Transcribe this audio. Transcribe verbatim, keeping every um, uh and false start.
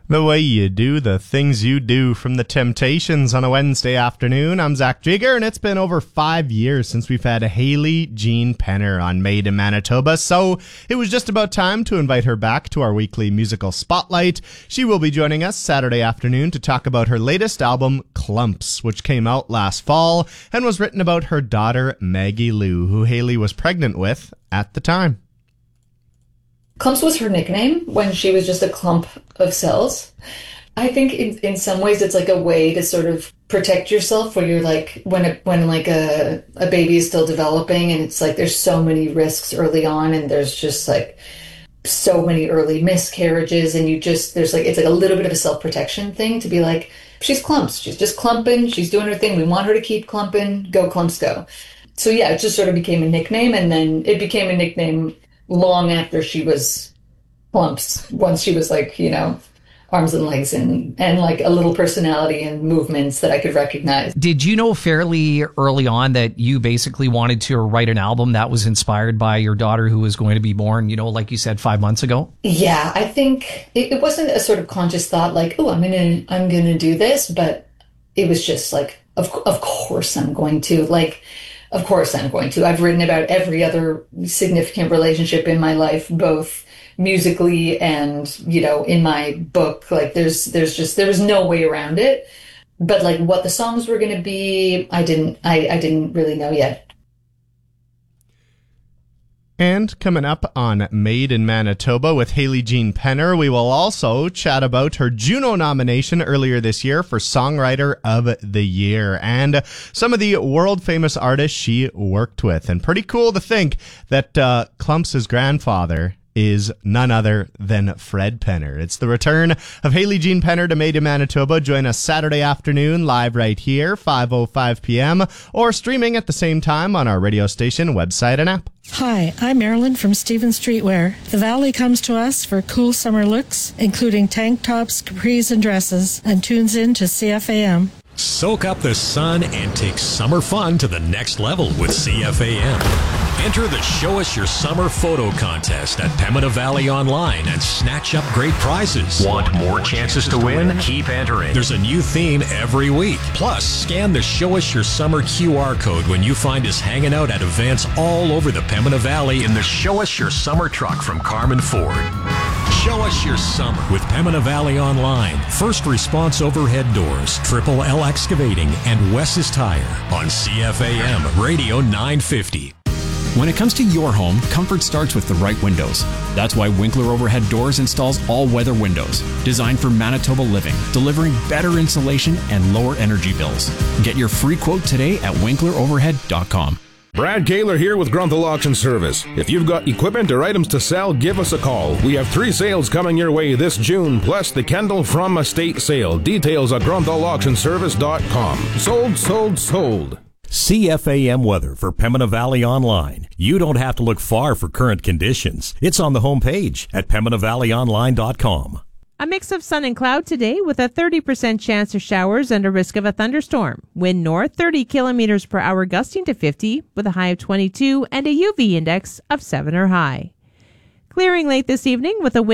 The way you do the things you do from the Temptations on a Wednesday afternoon. I'm Zach Jigger, and it's been over five years since we've had Hayley Jean Penner on Made in Manitoba, so it was just about time to invite her back to our weekly musical spotlight. She will be joining us Saturday afternoon to talk about her latest album, Clumps, which came out last fall and was written about her daughter, Maggie Lou, who Hayley was pregnant with at the time. Clumps was her nickname when she was just a clump of cells. I think in, in some ways it's like a way to sort of protect yourself where you're like, when a, when like a, a baby is still developing and it's like there's so many risks early on and there's just like so many early miscarriages and you just, there's like, it's like a little bit of a self-protection thing to be like, she's Clumps, she's just clumping, she's doing her thing, we want her to keep clumping, go Clumps go. So yeah, it just sort of became a nickname and then it became a nickname long after she was Clumps, once she was like, you know, arms and legs and, and like a little personality and movements that I could recognize. Did you know fairly early on that you basically wanted to write an album that was inspired by your daughter who was going to be born, you know, like you said, five months ago? Yeah, I think it, it wasn't a sort of conscious thought like, oh, I'm going to, I'm going to do this, but it was just like, of, of course I'm going to, like, Of course I'm going to. I've written about every other significant relationship in my life, both musically and, you know, in my book. Like there's, there's just, there was no way around it. But like what the songs were going to be, I didn't, I, I didn't really know yet. And coming up on Made in Manitoba with Hayley Jean Penner, we will also chat about her Juno nomination earlier this year for Songwriter of the Year and some of the world-famous artists she worked with. And pretty cool to think that uh, Clumps' grandfather is none other than Fred Penner. It's the return of Hayley Jean Penner to Made in Manitoba. Join us Saturday afternoon live right here, five oh five p.m., or streaming at the same time on our radio station, website, and app. Hi, I'm Marilyn from Stephen Streetwear. The Valley comes to us for cool summer looks, including tank tops, capris, and dresses, and tunes in to C F A M. Soak up the sun and take summer fun to the next level with C F A M. Enter the Show Us Your Summer photo contest at Pembina Valley Online and snatch up great prizes. Want more chances to win? Keep entering. There's a new theme every week. Plus, scan the Show Us Your Summer Q R code when you find us hanging out at events all over the Pembina Valley in the Show Us Your Summer truck from Carmen Ford. Show Us Your Summer with Pembina Valley Online, First Response Overhead Doors, Triple L Excavating, and Wes's Tire on C F A M Radio nine fifty. When it comes to your home, comfort starts with the right windows. That's why Winkler Overhead Doors installs all-weather windows, designed for Manitoba living, delivering better insulation and lower energy bills. Get your free quote today at winkler overhead dot com. Brad Kaler here with Grunthal Auction Service. If you've got equipment or items to sell, give us a call. We have three sales coming your way this June, plus the Kendall From Estate sale. Details at grunthal auction service dot com. Sold, sold, sold. C F A M weather for Pembina Valley Online. You don't have to look far for current conditions. It's on the homepage at pembina valley online dot com. A mix of sun and cloud today with a thirty percent chance of showers and a risk of a thunderstorm. Wind north thirty kilometers per hour gusting to fifty with a high of twenty-two and a U V index of seven or high. Clearing late this evening with a wind